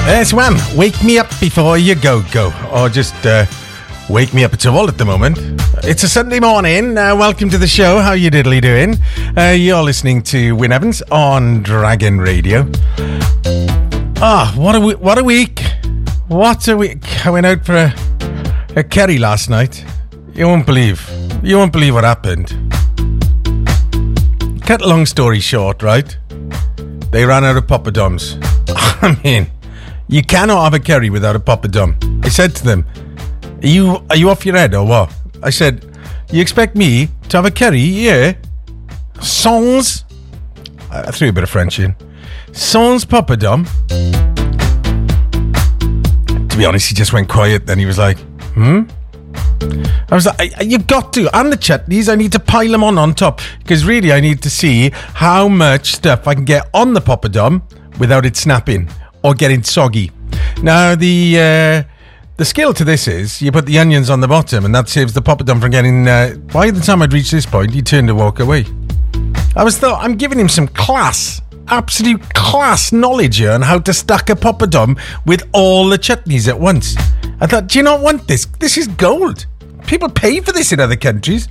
It's Wham! Wake me up before you go. Or just wake me up at all at the moment. It's a Sunday morning. Welcome to the show. How you diddly doing? You're listening to Wyn Evans on Dragon Radio. What a week. What a week. I went out for a curry last night. You won't believe what happened. Cut a long story short, right? They ran out of poppadoms. I mean, you cannot have a curry without a poppadom. I said to them, Are you off your head or what? I said, you expect me to have a curry? Yeah. Sans. I threw a bit of French in. Sans poppadom. To be honest, he just went quiet. Then he was like, I was like, you've got to. And the chutneys, I need to pile them on top. Because really, I need to see how much stuff I can get on the poppadom without it snapping or getting soggy. Now, the skill to this is you put the onions on the bottom and that saves the poppadom from getting... by the time I'd reached this point, he turned to walk away. I'm giving him some class, absolute class knowledge here on how to stack a poppadom with all the chutneys at once. I thought, do you not want this? This is gold. People pay for this in other countries.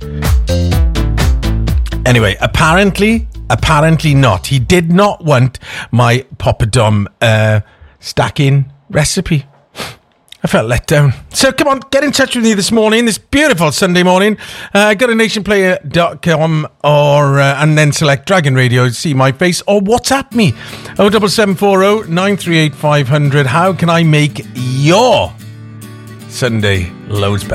Anyway, apparently not. He did not want my poppadom stacking recipe. I felt let down. So come on, get in touch with me this morning, this beautiful Sunday morning. Go to nationplayer.com and then select Dragon Radio to see my face, or WhatsApp me 07740 938 500. How can I make your Sunday loads better?